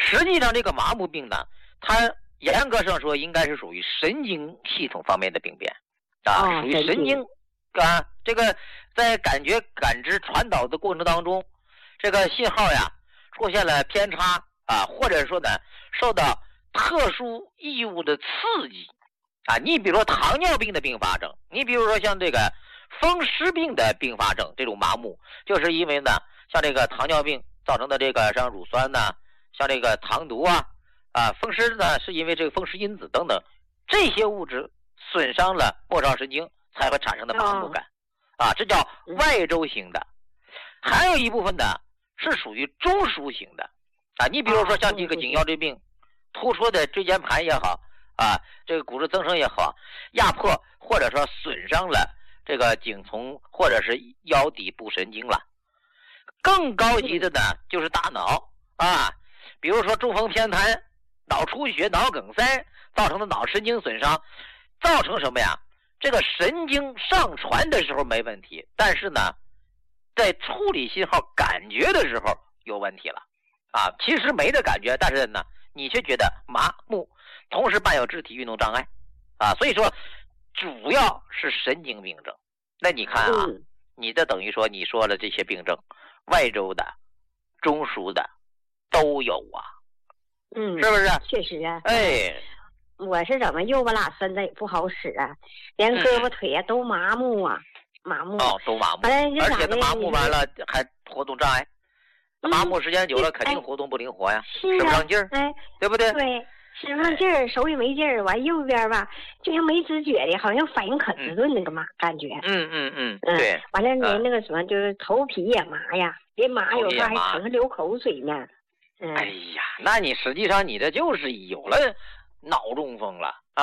实际上这个麻木病呢，它严格上说应该是属于神经系统方面的病变属于神经这个在感觉感知传导的过程当中，这个信号呀出现了偏差或者说呢受到特殊异物的刺激你比如说糖尿病的并发症，你比如说像这个风湿病的并发症，这种麻木就是因为呢像这个糖尿病造成的这个像乳酸呢，像这个糖毒风湿呢是因为这个风湿因子等等这些物质损伤了末梢神经才会产生的麻木感这叫外周型的。还有一部分呢是属于中枢型的你比如说像这个颈腰椎病突出的椎间盘也好这个骨质增生也好，压迫或者说损伤了这个颈丛或者是腰底部神经了。更高级的呢就是大脑比如说中风偏瘫、脑出血、脑梗塞造成的脑神经损伤，造成什么呀？这个神经上传的时候没问题，但是呢在处理信号感觉的时候有问题了其实没这感觉，但是呢你却觉得麻木，同时伴有肢体运动障碍所以说主要是神经病症。那你看你这等于说你说了这些病症，外周的、中枢的都有是不是？ 确实我是怎么右巴拉身子也不好使连胳膊腿都麻木麻木都麻木， 而且它麻木完了还活动障碍，麻木时间久了肯定活动不灵活呀，使不上劲儿对不对？ 对，使不上劲儿，手也没劲儿，完右边吧就像没知觉的，好像反应可迟钝那个感觉对， 完了连那个什么就是头皮也麻呀，别麻有时候还疼流口水呢哎呀，那你实际上你这就是有了脑中风了